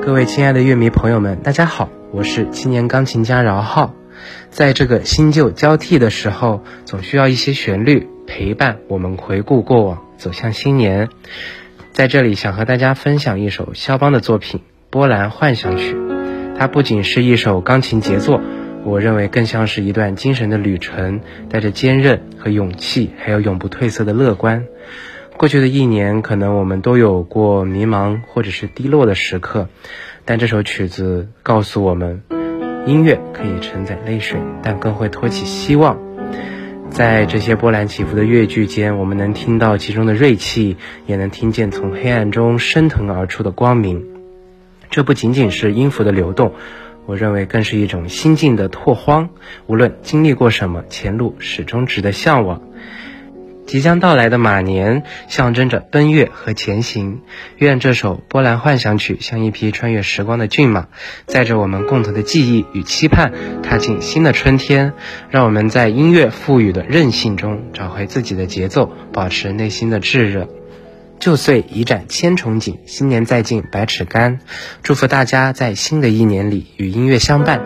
各位亲爱的乐迷朋友们，大家好，我是青年钢琴家饶浩。在这个新旧交替的时候，总需要一些旋律陪伴我们回顾过往，走向新年。在这里想和大家分享一首肖邦的作品《波兰幻想曲》，它不仅是一首钢琴杰作，我认为更像是一段精神的旅程，带着坚韧和勇气，还有永不褪色的乐观。过去的一年，可能我们都有过迷茫或者是低落的时刻，但这首曲子告诉我们，音乐可以承载泪水，但更会托起希望。在这些波澜起伏的乐句间，我们能听到其中的锐气，也能听见从黑暗中升腾而出的光明。这不仅仅是音符的流动，我认为更是一种心境的拓荒。无论经历过什么，前路始终值得向往。即将到来的马年象征着奔月和前行，愿这首波兰幻想曲像一匹穿越时光的骏马，载着我们共同的记忆与期盼，踏进新的春天。让我们在音乐赋予的韧性中找回自己的节奏，保持内心的炙热。旧岁已展千重锦，新年再进百尺竿。祝福大家在新的一年里与音乐相伴，